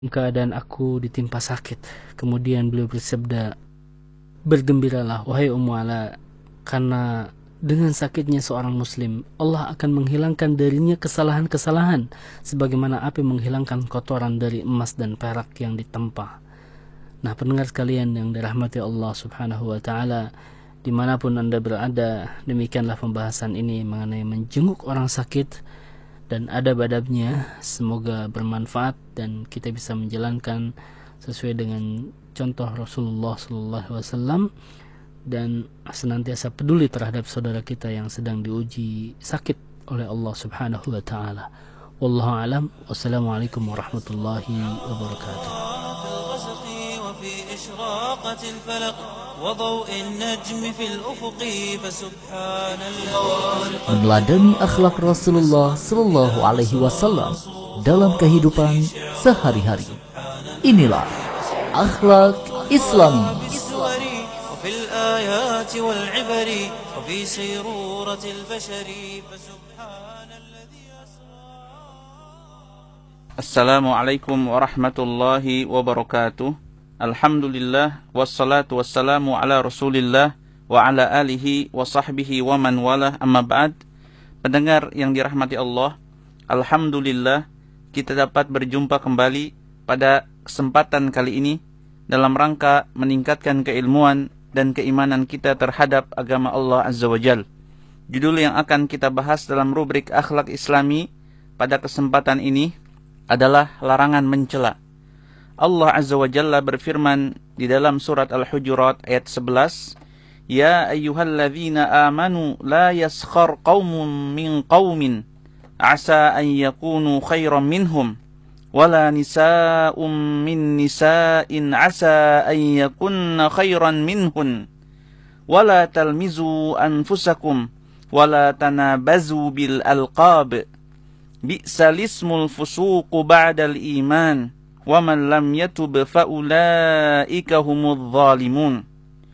keadaan aku ditimpa sakit. Kemudian beliau bersabda, bergembiralah wahai Ummu Ala, karena dengan sakitnya seorang muslim, Allah akan menghilangkan darinya kesalahan-kesalahan sebagaimana api menghilangkan kotoran dari emas dan perak yang ditempa. Nah, pendengar sekalian yang dirahmati Allah Subhanahu wa taala, dimanapun Anda berada, demikianlah pembahasan ini mengenai menjenguk orang sakit dan adab-adabnya. Semoga bermanfaat dan kita bisa menjalankan sesuai dengan contoh Rasulullah SAW dan senantiasa peduli terhadap saudara kita yang sedang diuji sakit oleh Allah Subhanahu wa taala. Wallahu alam. Wassalamualaikum warahmatullahi wabarakatuh. إشراقة الفلق وضوء النجم في الأفق فسبحان الخالق. Meneladani akhlak Rasulullah Sallallahu Alaihi Wasallam dalam kehidupan sehari-hari. Inilah akhlak Islami. وفي الآيات والعبر وفي سيرورة البشر فسبحان الذي أسرى. Assalamualaikum warahmatullahi wabarakatuh. Alhamdulillah, wassalatu wassalamu ala rasulillah wa ala alihi wa sahbihi wa man walah, amma ba'd. Pendengar yang dirahmati Allah, Alhamdulillah kita dapat berjumpa kembali pada kesempatan kali ini dalam rangka meningkatkan keilmuan dan keimanan kita terhadap agama Allah Azza wa Jal. Judul yang akan kita bahas dalam rubrik akhlak Islami pada kesempatan ini adalah larangan mencela. Allah Azza wa Jalla berfirman di dalam surat Al-Hujurat ayat 11, Ya ayyuhalladzina amanu la yaskhar qaumun min qaumin asa an yakunu khairan minhum wala nisa'um min nisa'in asa an yakunna khairan minhun wala talmizu anfusakum wala tanabazu bil alqab bi'sal ismul fusuqu ba'dal iman wa man lam yatub fa ulaika humudz zalimun.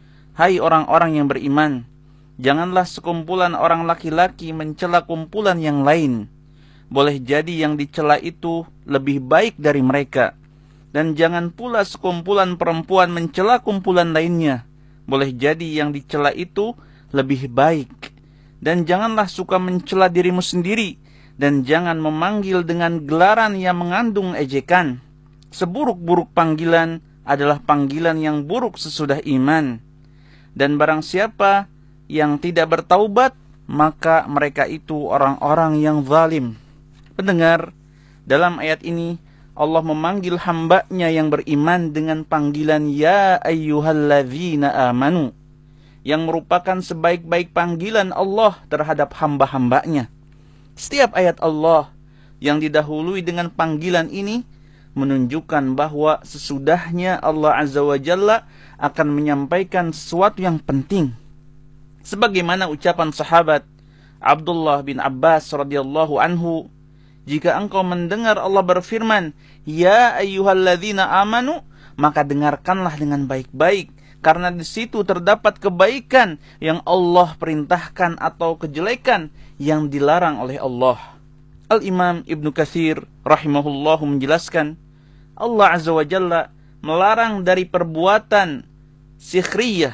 Hai orang-orang yang beriman, janganlah sekumpulan orang laki-laki mencela kumpulan yang lain. Boleh jadi yang dicela itu lebih baik dari mereka. Dan jangan pula sekumpulan perempuan mencela kumpulan lainnya. Boleh jadi yang dicela itu lebih baik. Dan janganlah suka mencela dirimu sendiri, dan jangan memanggil dengan gelaran yang mengandung ejekan. Seburuk-buruk panggilan adalah panggilan yang buruk sesudah iman. Dan barang siapa yang tidak bertaubat, maka mereka itu orang-orang yang zalim. Pendengar, dalam ayat ini Allah memanggil hambanya yang beriman dengan panggilan Ya ayyuhalladzina amanu, yang merupakan sebaik-baik panggilan Allah terhadap hamba-hambanya. Setiap ayat Allah yang didahului dengan panggilan ini menunjukkan bahwa sesudahnya Allah Azza wa Jalla akan menyampaikan sesuatu yang penting. Sebagaimana ucapan sahabat Abdullah bin Abbas radhiyallahu anhu, jika engkau mendengar Allah berfirman, Ya ayyuhalladzina amanu, maka dengarkanlah dengan baik-baik, karena di situ terdapat kebaikan yang Allah perintahkan atau kejelekan yang dilarang oleh Allah. Al-Imam Ibnu Katsir rahimahullahu menjelaskan, Allah Azza wa Jalla melarang dari perbuatan sikhriyah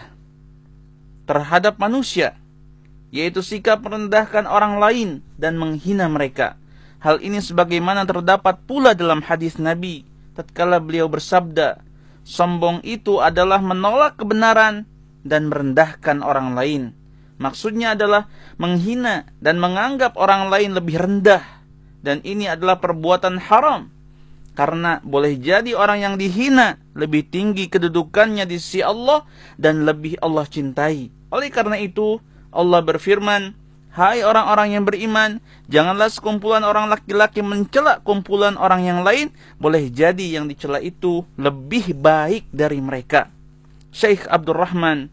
terhadap manusia, yaitu sikap merendahkan orang lain dan menghina mereka. Hal ini sebagaimana terdapat pula dalam hadis Nabi tatkala beliau bersabda, sombong itu adalah menolak kebenaran dan merendahkan orang lain. Maksudnya adalah menghina dan menganggap orang lain lebih rendah. Dan ini adalah perbuatan haram. Karena boleh jadi orang yang dihina lebih tinggi kedudukannya di sisi Allah dan lebih Allah cintai. Oleh karena itu, Allah berfirman, Hai orang-orang yang beriman, janganlah sekumpulan orang laki-laki mencela kumpulan orang yang lain. Boleh jadi yang dicela itu lebih baik dari mereka. Syekh Abdurrahman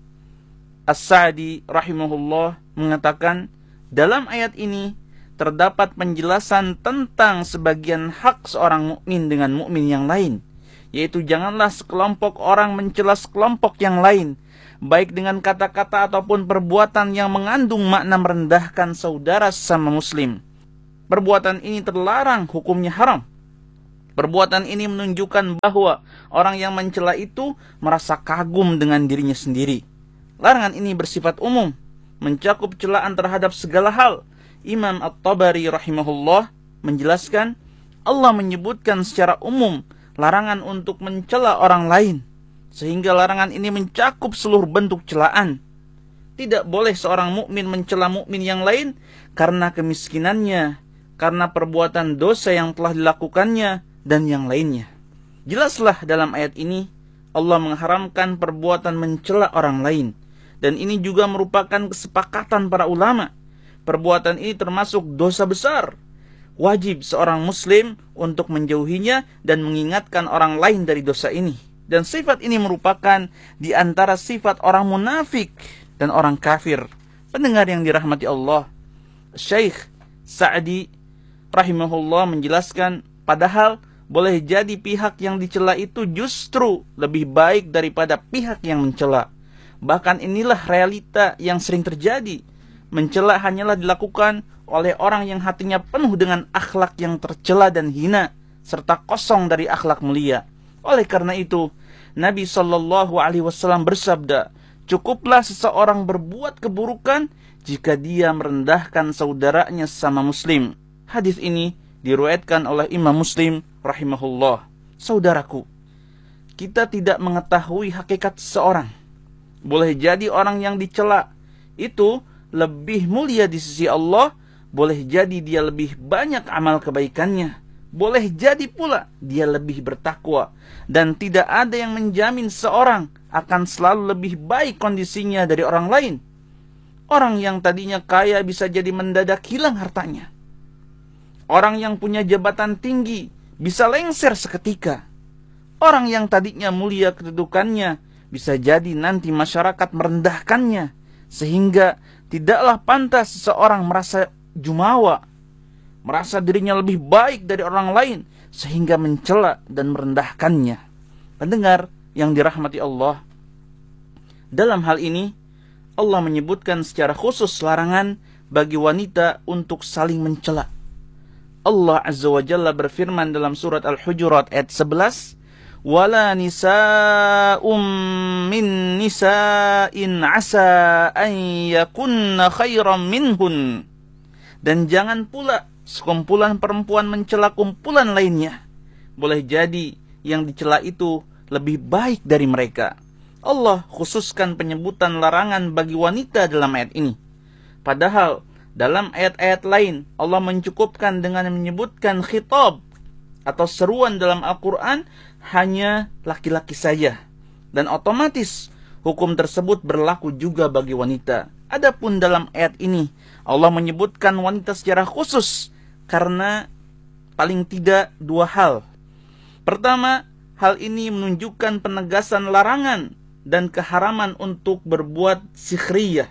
As-Sa'di rahimahullah mengatakan, dalam ayat ini terdapat penjelasan tentang sebagian hak seorang mukmin dengan mukmin yang lain, yaitu janganlah sekelompok orang mencela sekelompok yang lain, baik dengan kata-kata ataupun perbuatan yang mengandung makna merendahkan saudara sesama muslim. Perbuatan ini terlarang, hukumnya haram. Perbuatan ini menunjukkan bahwa orang yang mencela itu merasa kagum dengan dirinya sendiri. Larangan ini bersifat umum, mencakup celaan terhadap segala hal. Imam At-Tabari rahimahullah menjelaskan, Allah menyebutkan secara umum larangan untuk mencela orang lain, sehingga larangan ini mencakup seluruh bentuk celaan. Tidak boleh seorang mukmin mencela mukmin yang lain karena kemiskinannya, karena perbuatan dosa yang telah dilakukannya, dan yang lainnya. Jelaslah dalam ayat ini Allah mengharamkan perbuatan mencela orang lain, dan ini juga merupakan kesepakatan para ulama. Perbuatan ini termasuk dosa besar. Wajib seorang muslim untuk menjauhinya dan mengingatkan orang lain dari dosa ini. Dan sifat ini merupakan di antara sifat orang munafik dan orang kafir. Pendengar yang dirahmati Allah, Syekh Sa'di rahimahullah menjelaskan, padahal boleh jadi pihak yang dicela itu justru lebih baik daripada pihak yang mencela. Bahkan inilah realita yang sering terjadi. Mencela hanyalah dilakukan oleh orang yang hatinya penuh dengan akhlak yang tercela dan hina, serta kosong dari akhlak mulia. Oleh karena itu, Nabi SAW bersabda, cukuplah seseorang berbuat keburukan jika dia merendahkan saudaranya sesama muslim. Hadis ini diriwayatkan oleh Imam Muslim rahimahullah. Saudaraku, kita tidak mengetahui hakikat seseorang. Boleh jadi orang yang dicela itu lebih mulia di sisi Allah, boleh jadi dia lebih banyak amal kebaikannya, boleh jadi pula dia lebih bertakwa, dan tidak ada yang menjamin seorang akan selalu lebih baik kondisinya dari orang lain. Orang yang tadinya kaya bisa jadi mendadak hilang hartanya. Orang yang punya jabatan tinggi bisa lengser seketika. Orang yang tadinya mulia kedudukannya bisa jadi nanti masyarakat merendahkannya, sehingga tidaklah pantas seseorang merasa jumawa, merasa dirinya lebih baik dari orang lain, sehingga mencela dan merendahkannya. Pendengar yang dirahmati Allah, dalam hal ini Allah menyebutkan secara khusus larangan bagi wanita untuk saling mencela. Allah Azza wa Jalla berfirman dalam surat Al-Hujurat ayat 11, "Wala nisa'um min nisa'in asa an yakunna khairan minhun." Dan jangan pula sekumpulan perempuan mencela kumpulan lainnya. Boleh jadi yang dicela itu lebih baik dari mereka. Allah khususkan penyebutan larangan bagi wanita dalam ayat ini. Padahal dalam ayat-ayat lain Allah mencukupkan dengan menyebutkan khitab atau seruan dalam Al-Quran hanya laki-laki saja. Dan otomatis hukum tersebut berlaku juga bagi wanita. Adapun dalam ayat ini Allah menyebutkan wanita secara khusus karena paling tidak dua hal. Pertama, hal ini menunjukkan penegasan larangan dan keharaman untuk berbuat sikhriyah,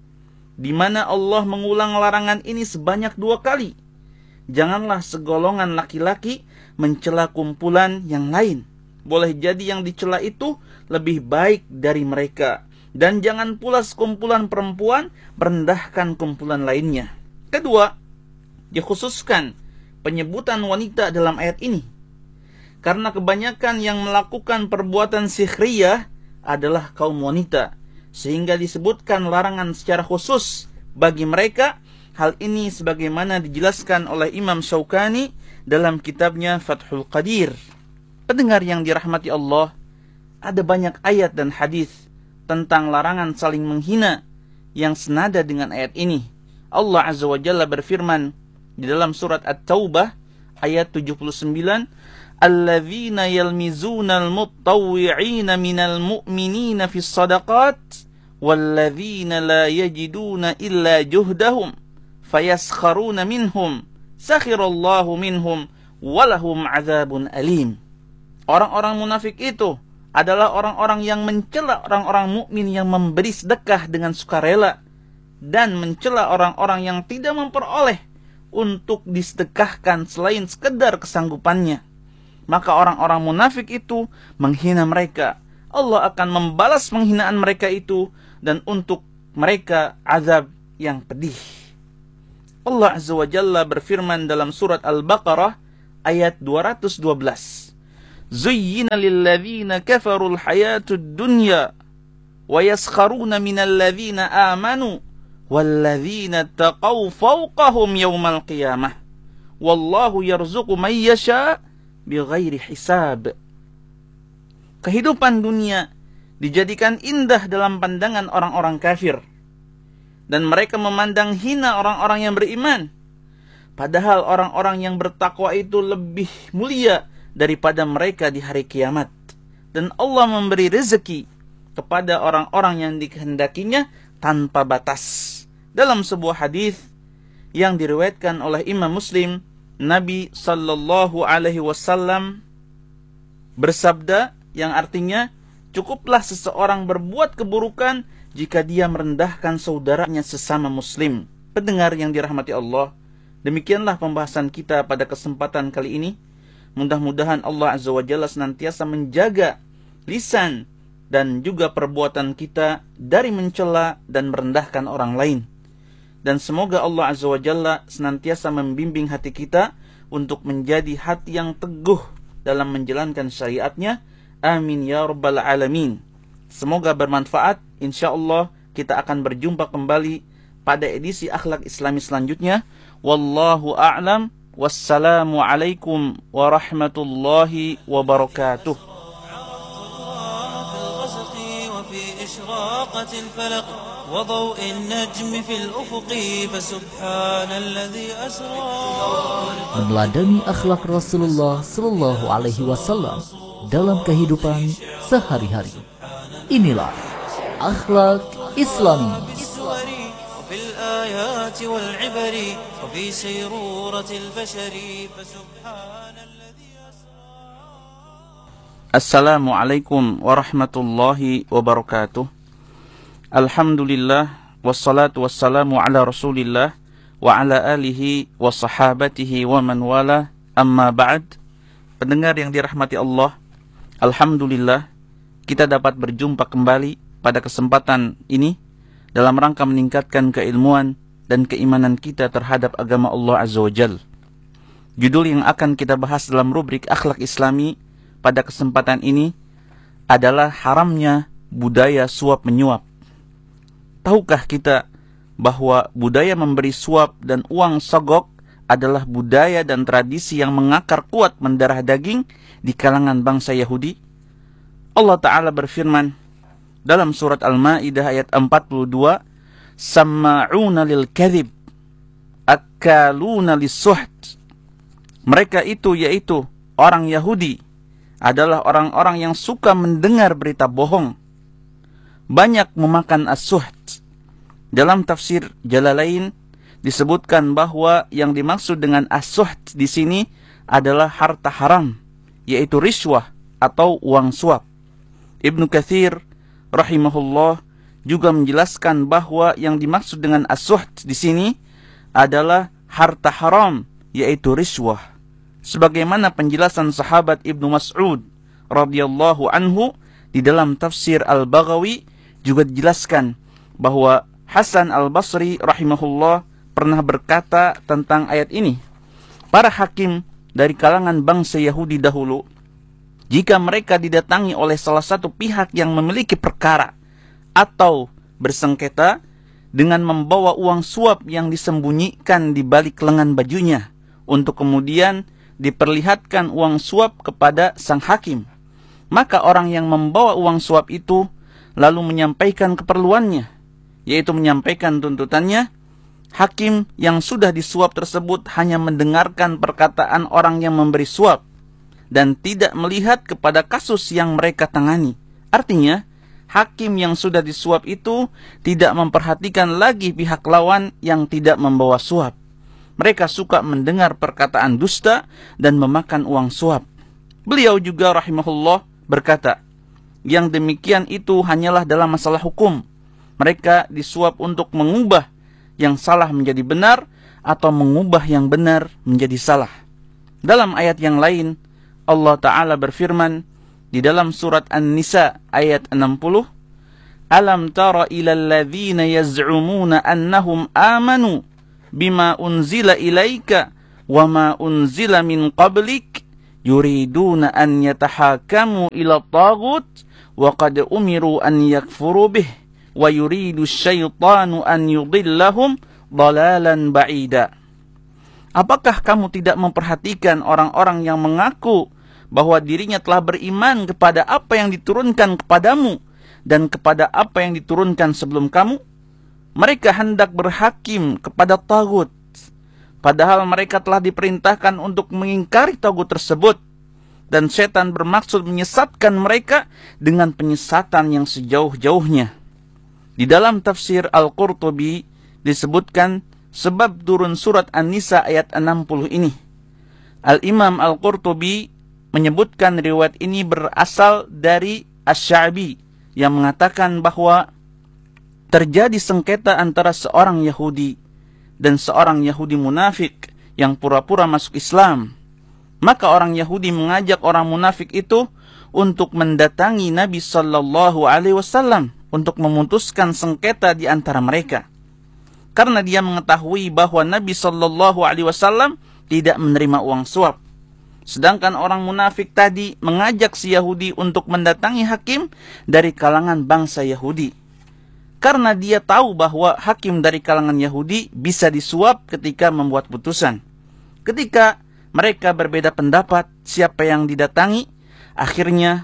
di mana Allah mengulang larangan ini sebanyak 2 kali. Janganlah segolongan laki-laki mencela kumpulan yang lain. Boleh jadi yang dicela itu lebih baik dari mereka. Dan jangan pula sekumpulan perempuan merendahkan kumpulan lainnya. Kedua, dikhususkan penyebutan wanita dalam ayat ini, karena kebanyakan yang melakukan perbuatan sikhriyah adalah kaum wanita, sehingga disebutkan larangan secara khusus bagi mereka. Hal ini sebagaimana dijelaskan oleh Imam Syaukani dalam kitabnya Fathul Qadir. Pendengar yang dirahmati Allah, ada banyak ayat dan hadis tentang larangan saling menghina yang senada dengan ayat ini. Allah Azza wa Jalla berfirman di dalam surat At-Taubah ayat 79, "Alladzina yalmizuna al-muttawwi'ina minal mu'minina fis shadaqat walladzina la yajiduna illa juhdahum fayaskharuna minhum sakhirallahu minhum walahum 'adzabun alim." Orang-orang munafik itu adalah orang-orang yang mencela orang-orang mukmin yang memberi sedekah dengan sukarela, dan mencela orang-orang yang tidak memperoleh untuk disedekahkan selain sekedar kesanggupannya. Maka orang-orang munafik itu menghina mereka. Allah akan membalas penghinaan mereka itu, dan untuk mereka azab yang pedih. Allah Azza wa Jalla berfirman dalam surat Al-Baqarah ayat 212. Zuyyina lilladzina kafarul hayatud dunya wa yaskharuna minal ladzina amanu walladzina taqaw fawqahum yawmal qiyamah wallahu yarzuqu man yasha bighairi hisab. Kehidupan dunia dijadikan indah dalam pandangan orang-orang kafir, dan mereka memandang hina orang-orang yang beriman. Padahal orang-orang yang bertakwa itu lebih mulia daripada mereka di hari kiamat. Dan Allah memberi rezeki kepada orang-orang yang dikehendakinya tanpa batas. Dalam sebuah hadis yang diriwayatkan oleh Imam Muslim, Nabi sallallahu alaihi wasallam bersabda, yang artinya, cukuplah seseorang berbuat keburukan jika dia merendahkan saudaranya sesama muslim. Pendengar yang dirahmati Allah, demikianlah pembahasan kita pada kesempatan kali ini. Mudah-mudahan Allah Azza wa Jalla senantiasa menjaga lisan dan juga perbuatan kita dari mencela dan merendahkan orang lain. Dan semoga Allah Azza wa Jalla senantiasa membimbing hati kita untuk menjadi hati yang teguh dalam menjalankan syariatnya. Amin ya rabbal alamin. Semoga bermanfaat. InsyaAllah kita akan berjumpa kembali pada edisi Akhlak Islami selanjutnya. Wallahu a'lam. Wassalamualaikum warahmatullahi wabarakatuh. وضوء النجم في الأفق فسبحان الذي أسرى. Meneladani akhlak Rasulullah Sallallahu Alaihi Wasallam dalam kehidupan sehari-hari. Inilah akhlak Islami. وفي الآيات والعبر وفي سيرورة البشر فسبحان الذي أسرى. Assalamualaikum warahmatullahi wabarakatuh. Alhamdulillah, wassalatu wassalamu ala rasulillah wa ala alihi wa sahabatihi wa man wala, amma ba'd. Pendengar yang dirahmati Allah, alhamdulillah kita dapat berjumpa kembali pada kesempatan ini dalam rangka meningkatkan keilmuan dan keimanan kita terhadap agama Allah Azza wa Jal. Judul yang akan kita bahas dalam rubrik Akhlak Islami pada kesempatan ini adalah haramnya budaya suap-menyuap. Tahukah kita bahwa budaya memberi suap dan uang sogok adalah budaya dan tradisi yang mengakar kuat mendarah daging di kalangan bangsa Yahudi? Allah Ta'ala berfirman dalam surat Al-Ma'idah ayat 42, Samma'una lil kadhib, akaluna lis-suht. Mereka itu yaitu orang Yahudi adalah orang-orang yang suka mendengar berita bohong, banyak memakan as-suht. Dalam tafsir Jalalain disebutkan bahwa yang dimaksud dengan as-suht di sini adalah harta haram, yaitu riswah atau uang suap. Ibnu Katsir rahimahullah juga menjelaskan bahwa yang dimaksud dengan as-suht di sini adalah harta haram, yaitu riswah. Sebagaimana penjelasan sahabat Ibnu Mas'ud radhiyallahu anhu di dalam tafsir Al-Baghawi juga dijelaskan bahwa Hasan Al-Basri rahimahullah pernah berkata tentang ayat ini, para hakim dari kalangan bangsa Yahudi dahulu, jika mereka didatangi oleh salah satu pihak yang memiliki perkara atau bersengketa dengan membawa uang suap yang disembunyikan di balik lengan bajunya untuk kemudian diperlihatkan uang suap kepada sang hakim, maka orang yang membawa uang suap itu lalu menyampaikan keperluannya, yaitu menyampaikan tuntutannya. Hakim yang sudah disuap tersebut hanya mendengarkan perkataan orang yang memberi suap dan tidak melihat kepada kasus yang mereka tangani. Artinya, hakim yang sudah disuap itu tidak memperhatikan lagi pihak lawan yang tidak membawa suap. Mereka suka mendengar perkataan dusta dan memakan uang suap. Beliau juga rahimahullah berkata, yang demikian itu hanyalah dalam masalah hukum. Mereka disuap untuk mengubah yang salah menjadi benar atau mengubah yang benar menjadi salah. Dalam ayat yang lain, Allah Ta'ala berfirman di dalam surat An-Nisa ayat 60, Alam tara ilal ladzina yaz'umuna annahum amanu bima unzila ilaika wa ma unzila min qablik yuriduna an yatahakamu ila taghut wa qad umiru an yakfuru bih wa yuridu syaitanu an yudillahum dalalan ba'ida. Apakah kamu tidak memperhatikan orang-orang yang mengaku bahwa dirinya telah beriman kepada apa yang diturunkan kepadamu dan kepada apa yang diturunkan sebelum kamu? Mereka hendak berhakim kepada tagut, padahal mereka telah diperintahkan untuk mengingkari tagut tersebut, dan setan bermaksud menyesatkan mereka dengan penyesatan yang sejauh-jauhnya. Di dalam tafsir Al-Qurtubi disebutkan sebab turun surat An-Nisa ayat 60 ini. Al-Imam Al-Qurtubi menyebutkan riwayat ini berasal dari Asy-Sya'bi yang mengatakan bahwa terjadi sengketa antara seorang Yahudi dan seorang Yahudi munafik yang pura-pura masuk Islam. Maka orang Yahudi mengajak orang munafik itu untuk mendatangi Nabi sallallahu alaihi wasallam untuk memutuskan sengketa di antara mereka. Karena dia mengetahui bahwa Nabi sallallahu alaihi wasallam tidak menerima uang suap. Sedangkan orang munafik tadi mengajak si Yahudi untuk mendatangi hakim dari kalangan bangsa Yahudi. Karena dia tahu bahwa hakim dari kalangan Yahudi bisa disuap ketika membuat putusan. Ketika mereka berbeda pendapat siapa yang didatangi, akhirnya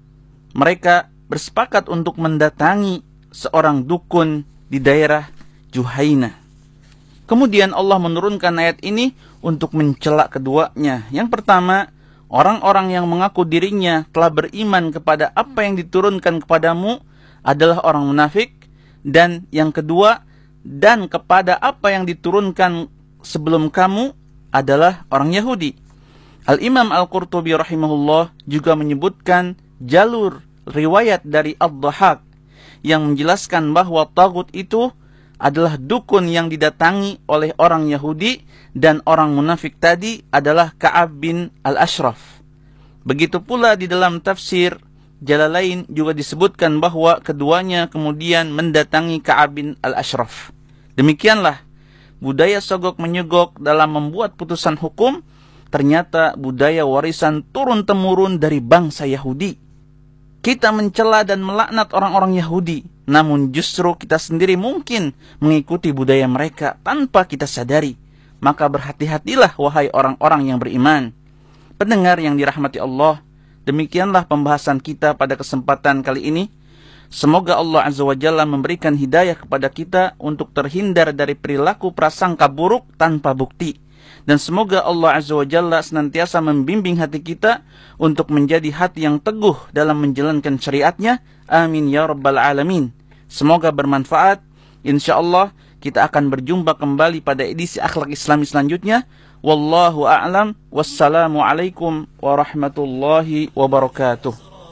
mereka bersepakat untuk mendatangi seorang dukun di daerah Juhaina. Kemudian Allah menurunkan ayat ini untuk mencela keduanya. Yang pertama, orang-orang yang mengaku dirinya telah beriman kepada apa yang diturunkan kepadamu adalah orang munafik. Dan yang kedua, dan kepada apa yang diturunkan sebelum kamu adalah orang Yahudi. Al-Imam Al-Qurtubi rahimahullah juga menyebutkan jalur riwayat dari Ad-Dhahak yang menjelaskan bahwa tagut itu adalah dukun yang didatangi oleh orang Yahudi dan orang munafik tadi adalah Ka'ab bin Al-Ashraf. Begitu pula di dalam tafsir Jalalain juga disebutkan bahwa keduanya kemudian mendatangi Ka'ab bin Al-Ashraf. Demikianlah budaya sogok menyogok dalam membuat putusan hukum ternyata budaya warisan turun-temurun dari bangsa Yahudi. Kita mencela dan melaknat orang-orang Yahudi, namun justru kita sendiri mungkin mengikuti budaya mereka tanpa kita sadari. Maka berhati-hatilah wahai orang-orang yang beriman. Pendengar yang dirahmati Allah, demikianlah pembahasan kita pada kesempatan kali ini. Semoga Allah Azza wa Jalla memberikan hidayah kepada kita untuk terhindar dari perilaku prasangka buruk tanpa bukti. Dan semoga Allah Azza wa Jalla senantiasa membimbing hati kita untuk menjadi hati yang teguh dalam menjalankan syariatnya. Amin ya rabbal alamin. Semoga bermanfaat. InsyaAllah kita akan berjumpa kembali pada edisi Akhlak Islami selanjutnya. Wallahu a'lam. Wassalamualaikum warahmatullahi wabarakatuh.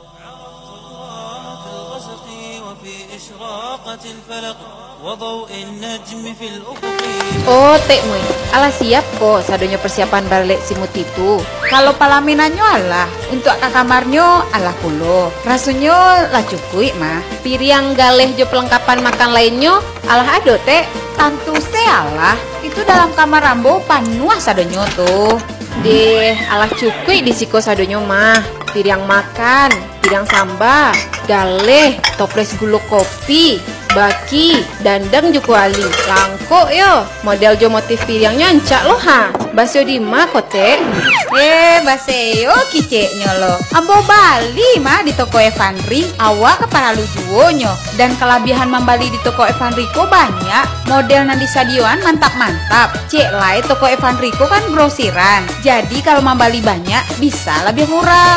Oh, Tek Mui, ala siap kok sadonyo persiapan balik simut itu. Kalau palaminannya alah, untuk ke kamarnya alah kulo. Rasanya lah cukup mah. Piring galeh jo pelengkapan makan lainnya alah ado Tek. Tantu se alah, itu dalam kamar Rambo panuah sadonyo tuh. Deh, alah cukup di siko sadonyo mah. Piring makan, piring samba, galeh, toples gula kopi, baki, dandang juku ali. Langko yo, model jo motif piringnya encak lo ha. Basyo di ma kote. Basyo kiceknya lo. Ambo Bali mah di toko Evanri. Awak kepala lu juonyo. Dan kelebihan membali di toko Evanri ko banyak. Model nandi sadioan mantap-mantap. Cek lai toko Evanri ko kan grosiran. Jadi kalau membali banyak bisa lebih murah.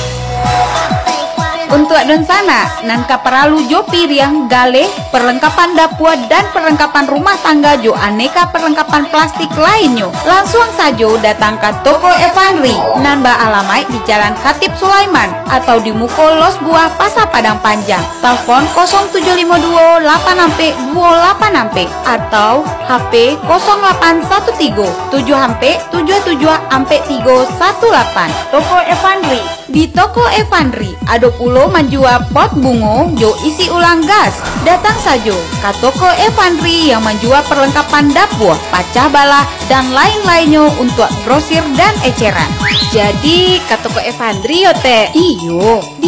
Untuk don sana, nan kaparalu jo piring, galeh, perlengkapan dapur dan perlengkapan rumah tangga jo aneka perlengkapan plastik lainnya. Langsung saja datang ke toko Evanri, nan ba alamai di Jalan Khatib Sulaiman atau di Mukolos Buah Pasar Padang Panjang. Telepon 0752 8 28 atau HP 0813 7 77 318. Toko Evanri. Di toko Evanri ada pulau menjual pot bungo jo isi ulang gas. Datang saja ke toko Evandri yang menjual perlengkapan dapur, pecah balah, dan lain-lainnya untuk grosir dan eceran. Jadi ke toko Evandri yo teh. Iyo.